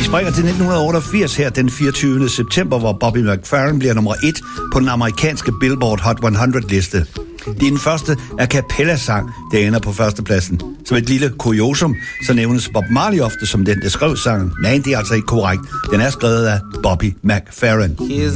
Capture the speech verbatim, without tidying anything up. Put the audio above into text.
springer til nitten otteogfirs her den fireogtyvende september, hvor Bobby McFerrin bliver nummer et på den amerikanske Billboard Hot hundrede-liste. Det er den første a cappella-sang, der ender på førstepladsen. Som et lille kuriosum, så nævnes Bob Marley ofte som den, der skrev sangen. Men det er altså ikke korrekt. Den er skrevet af Bobby McFerrin. He's